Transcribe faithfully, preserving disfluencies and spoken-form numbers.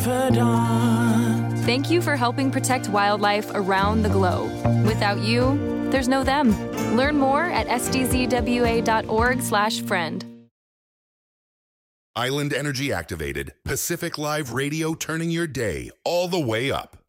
confidant. Thank you for helping protect wildlife around the globe. Without you, there's no them. Learn more at s d z w a dot org slash friend. Island Energy activated. Pacific Live Radio, turning your day all the way up.